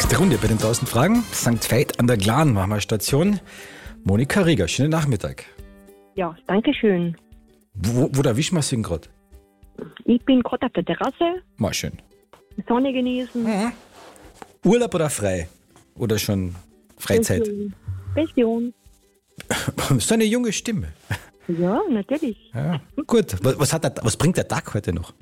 Nächste Runde bei den 1000 Fragen. St. Veit an der Glan machen wir Station. Monika Rieger, schönen Nachmittag. Ja, danke schön. Wo erwischen wir Sie gerade? Ich bin gerade auf der Terrasse, Mal schön. Sonne genießen. Urlaub oder frei? Oder schon Freizeit? Pension. So eine junge Stimme. Ja, natürlich. Ja, gut. Was bringt der Tag heute noch?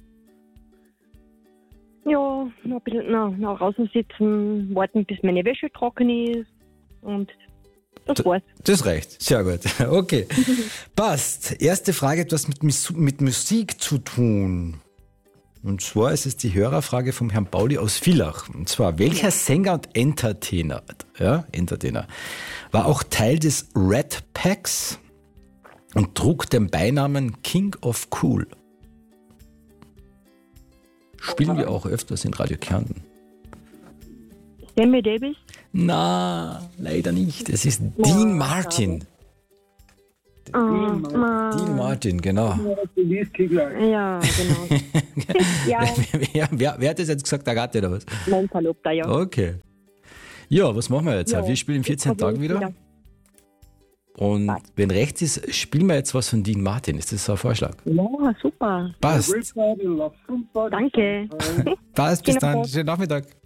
Ja, noch ein bisschen nach draußen sitzen, warten, bis meine Wäsche trocken ist. Und das war's. Das reicht. Sehr gut. Okay. Passt. Erste Frage, etwas mit Musik zu tun. Und zwar ist es die Hörerfrage vom Herrn Pauli aus Villach. Und zwar, welcher Sänger und Entertainer war auch Teil des Red Packs und trug den Beinamen King of Cool? Spielen wir auch öfters in Radio Kärnten. Sammy Davis? Na, leider nicht. Es ist Dean Martin. Dean Martin, genau. Ja, genau. Ja, Wer hat das jetzt gesagt? Der Gatte oder was? mein Verlobter, ja. Okay. Ja, was machen wir jetzt? Ja, Wir spielen in 14 Tagen wieder. Ja. Und wenn rechts ist, spielen wir jetzt was von Dean Martin. Ist das so ein Vorschlag? Ja, super. Passt. Danke. Passt, bis Schönen dann. Tag. Schönen Nachmittag.